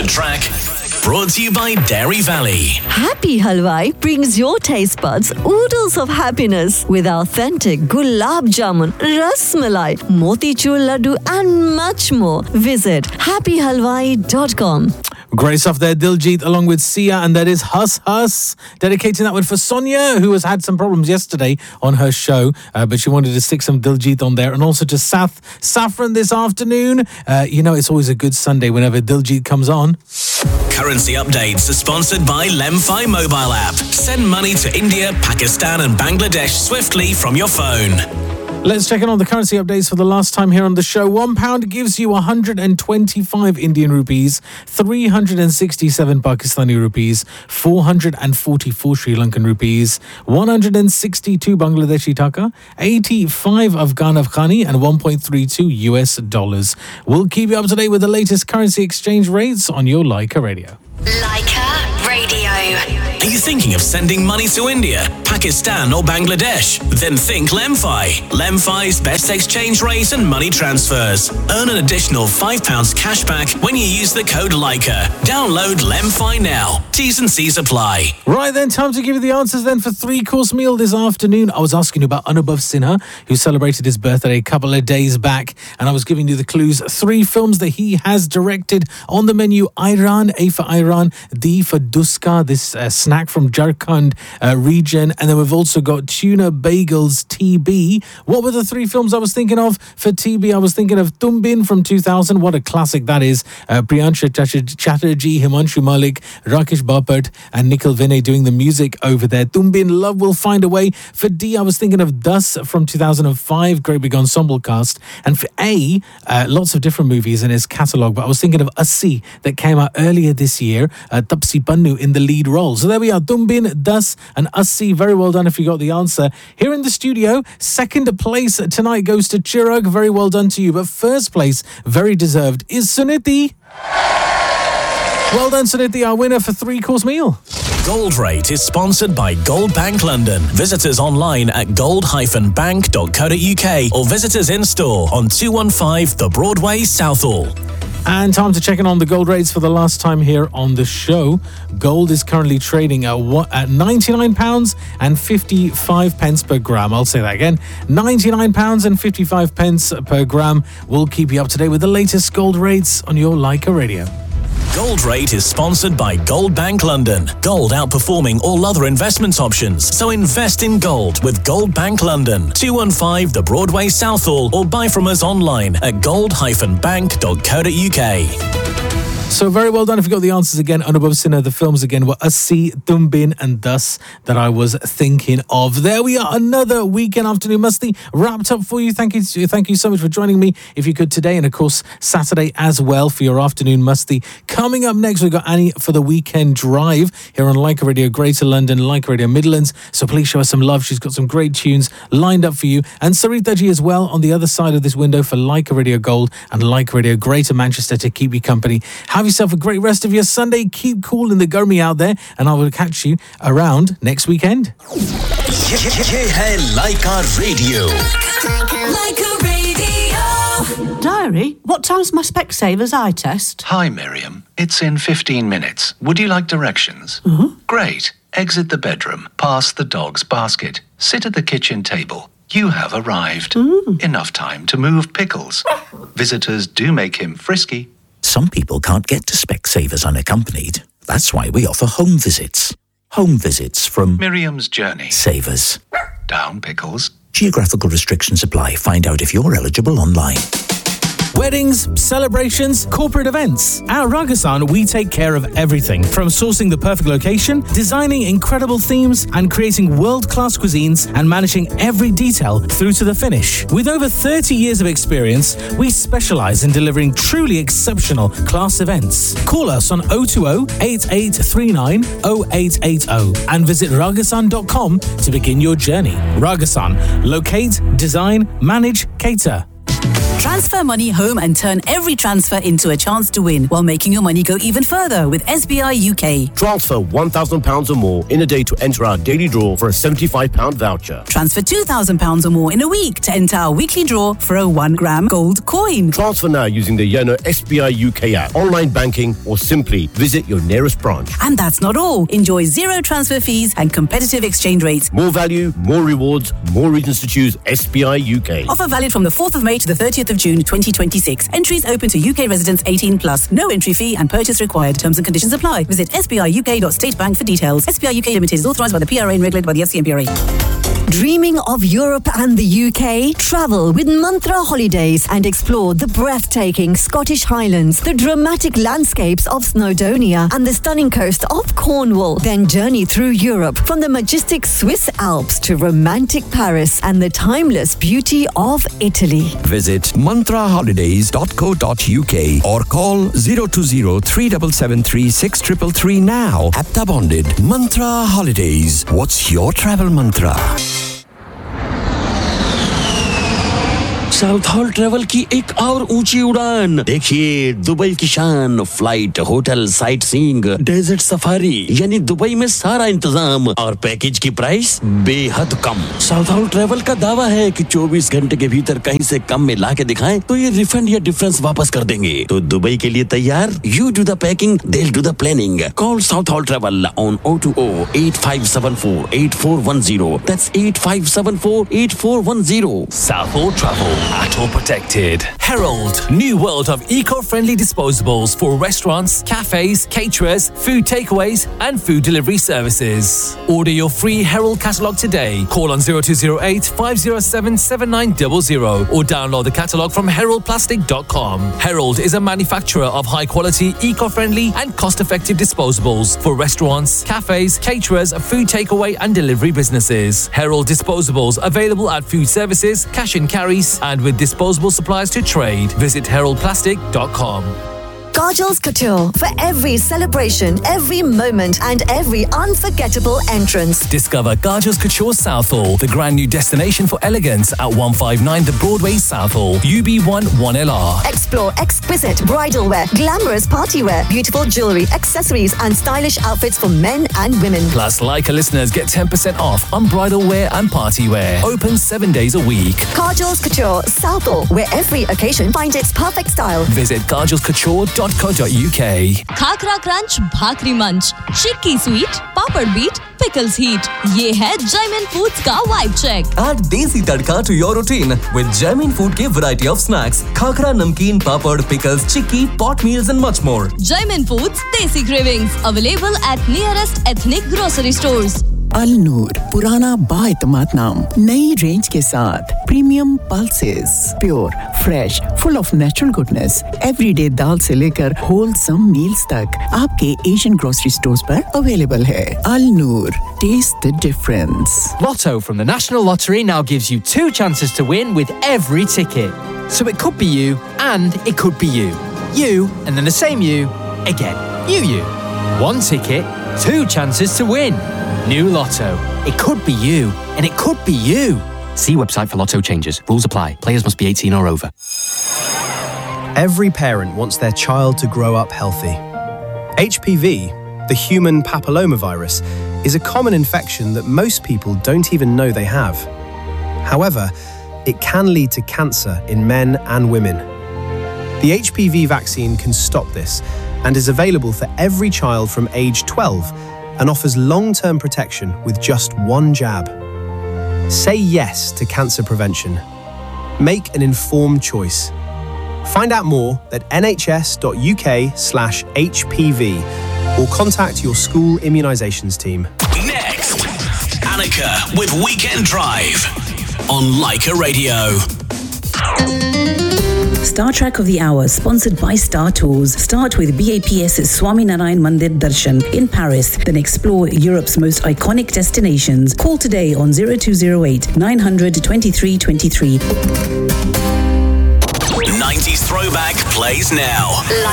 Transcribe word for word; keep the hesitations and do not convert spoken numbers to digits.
track. Brought to you by Dairy Valley. Happy Halwai brings your taste buds oodles of happiness with authentic gulab jamun, ras malai, motichur laddu and much more. Visit happy halwai dot com. Great stuff there, Diljit, along with Sia, and that is Hus Hus. Dedicating that one for Sonia, who has had some problems yesterday on her show, uh, but she wanted to stick some Diljit on there. And also to Sath Saffron this afternoon. Uh, you know, it's always a good Sunday whenever Diljit comes on. Currency updates are sponsored by Lemfi mobile app. Send money to India, Pakistan and Bangladesh swiftly from your phone. Let's check in on the currency updates for the last time here on the show. One pound gives you one hundred twenty-five Indian rupees, three hundred sixty-seven Pakistani rupees, four hundred forty-four Sri Lankan rupees, one hundred sixty-two Bangladeshi taka, eighty-five Afghan Afghani, and one point three two U S dollars. We'll keep you up to date with the latest currency exchange rates on your Leica Radio. Leica Radio. Are you thinking of sending money to India, Pakistan or Bangladesh? Then think Lemfi. Lemfi's best exchange rate and money transfers. Earn an additional five pounds cash back when you use the code Leica. Download Lemfi now. T's and C's apply. Right then, time to give you the answers then for three-course meal this afternoon. I was asking you about Anubhav Sinha, who celebrated his birthday a couple of days back, and I was giving you the clues. Three films that he has directed. On the menu, Iran, A for Iran, D for Duska, this uh, snack from Jharkhand uh, region, and then we've also got Tuna Bagels T B. What were the three films I was thinking of for T B? I was thinking of Tumbin from two thousand. What a classic that is. Uh, Priyanshu Chatterjee, Himanshu Malik, Rakesh Bapat, and Nikhil Vinay doing the music over there. Tumbin, Love Will Find a Way. For D, I was thinking of Das from two thousand five, great big ensemble cast. And for A, uh, lots of different movies in his catalogue, but I was thinking of Assi that came out earlier this year. Uh, Tapsi Pannu in the lead role. So there we are, Tumbin, Das and Assi. Very well done if you got the answer. Here in the studio, second place tonight goes to Chirag. Very well done to you. But first place, very deserved, is Suniti. Well done, Suniti, our winner for three-course meal. Gold Rate is sponsored by Gold Bank London. Visit us online at gold dash bank dot co dot uk or visit us in store on two one five The Broadway, Southall. And time to check in on the gold rates for the last time here on the show. Gold is currently trading at, what, at ninety-nine pounds and fifty-five pence per gram. I'll say that again. ninety-nine pounds and fifty-five pence per gram. We'll keep you up to date with the latest gold rates on your Leica Radio. Gold Rate is sponsored by Gold Bank London. Gold outperforming all other investment options. So invest in gold with Gold Bank London. two one five The Broadway, Southall, or buy from us online at gold dash bank dot co dot uk. So very well done if you got the answers again. Anubhav Sinha, the films again were Assi, Tumbin and Das that I was thinking of. There we are, another weekend afternoon Masti wrapped up for you. Thank you thank you so much for joining me, if you could, today, and of course Saturday as well for your afternoon Masti. Coming up next, we've got Annie for the weekend drive here on Leica Radio Greater London, Leica Radio Midlands. So please show her some love. She's got some great tunes lined up for you. And Sarita Ji as well on the other side of this window for Leica Radio Gold and Leica Radio Greater Manchester to keep you company. Have yourself a great rest of your Sunday. Keep cool in the Gurmi out there, and I will catch you around next weekend. Ye hai Leica Radio. Leica Radio. Diary, what time's my Specsavers eye test? Hi, Miriam. It's in fifteen minutes. Would you like directions? Mm-hmm. Great. Exit the bedroom, past the dog's basket, sit at the kitchen table. You have arrived. Mm. Enough time to move pickles. Visitors do make him frisky. Some people can't get to Specsavers unaccompanied. That's why we offer home visits. Home visits from Miriam's Journey. Savers. Down pickles. Geographical restrictions apply. Find out if you're eligible online. Weddings, celebrations, corporate events. At Ragasan, we take care of everything from sourcing the perfect location, designing incredible themes, and creating world-class cuisines, and managing every detail through to the finish. With over thirty years of experience, we specialize in delivering truly exceptional class events. Call us on oh two oh, eight eight three nine, oh eight eight oh and visit ragasan dot com to begin your journey. Ragasan. Locate, design, manage, cater. Transfer money home and turn every transfer into a chance to win while making your money go even further with S B I U K. Transfer one thousand pounds or more in a day to enter our daily draw for a seventy-five pound voucher. Transfer two thousand pounds or more in a week to enter our weekly draw for a one gram gold coin. Transfer now using the Yono S B I U K app, online banking, or simply visit your nearest branch. And that's not all. Enjoy zero transfer fees and competitive exchange rates. More value, more rewards, more reasons to choose S B I U K. Offer valid from the fourth of May to the thirtieth of June twenty twenty-six. Entries open to U K residents eighteen plus. No entry fee and purchase required. Terms and conditions apply. Visit s b i u k dot state bank for details. S B I U K Limited is authorised by the P R A and regulated by the F C M P R A. Dreaming of Europe and the U K? Travel with Mantra Holidays and explore the breathtaking Scottish Highlands, the dramatic landscapes of Snowdonia and the stunning coast of Cornwall. Then journey through Europe from the majestic Swiss Alps to romantic Paris and the timeless beauty of Italy. Visit mantra holidays dot co dot u k or call zero two zero three seven seven three six three three three now. Apta bonded. Mantra Holidays. What's your travel mantra? South hall travel की एक और ऊंची उड़ान देखिए Dubai की शान flight hotel sight seeing desert safari यानी Dubai में सारा इंतजाम और पैकेज की प्राइस बेहद कम साउथ हॉल ट्रेवल का दावा है कि चौबीस घंटे के भीतर कहीं से कम में ला के दिखाएं तो ये रिफंड या डिफरेंस वापस कर देंगे तो दुबई के लिए तैयार you do the packing they will do the planning call south hall travel on zero two zero eight five seven four eight four one zero that's eight five seven four eight four one zero. South Hall Travel. At all protected. Herald, new world of eco-friendly disposables for restaurants, cafes, caterers, food takeaways and food delivery services. Order your free Herald catalogue today. Call on zero two zero eight five zero seven seven nine zero zero or download the catalogue from herald plastic dot com. Herald is a manufacturer of high-quality, eco-friendly and cost-effective disposables for restaurants, cafes, caterers, food takeaway and delivery businesses. Herald disposables available at food services, cash and carries and with disposable supplies to trade. Visit herald plastic dot com. Kajal's Couture. For every celebration, every moment and every unforgettable entrance. Discover Kajal's Couture Southall, the grand new destination for elegance at one fifty-nine The Broadway Southall, U B one one L R. Explore exquisite bridal wear, glamorous party wear, beautiful jewellery, accessories and stylish outfits for men and women. Plus, Leica listeners get ten percent off on bridal wear and party wear. Open seven days a week. Kajal's Couture Southall, where every occasion finds its perfect style. Visit kajals couture dot co dot u k. Khakhra crunch, भाकरी मंच, चिक्की sweet, पापड़ beat, pickles heat. ये है Jaimin Foods का vibe check. Add desi tadka to your routine with Jaimin Food के variety of snacks, khakhra, namkeen, papad, pickles, chikki, pot meals and much more. Jaimin Foods Desi Cravings available at nearest ethnic grocery stores. अल नूर पुराना बाएतमाद नाम नई range के साथ premium pulses pure fresh full of natural goodness everyday दाल से लेकर wholesome meals तक आपके Asian grocery stores पर अवेलेबल है अल नूर test the difference Lotto from the National Lottery now gives you two chances to win with every ticket. So it could be you and it could be you. You and then the same you again. You you. One ticket, two chances to win. New Lotto. It could be you, and it could be you. See website for Lotto changes. Rules apply. Players must be eighteen or over. Every parent wants their child to grow up healthy. H P V, the human papillomavirus, is a common infection that most people don't even know they have. However, it can lead to cancer in men and women. The H P V vaccine can stop this and is available for every child from age twelve and offers long-term protection with just one jab. Say yes to cancer prevention. Make an informed choice. Find out more at nhs.uk slash HPV or contact your school immunisations team. Next, Annika with Weekend Drive on Leica Radio. Star Trek of the Hour, sponsored by Star Tours. Start with BAPS's Swaminarayan Mandir Darshan in Paris, then explore Europe's most iconic destinations. Call today on zero two zero eight nine hundred twenty-three twenty-three. nineties Throwback plays now.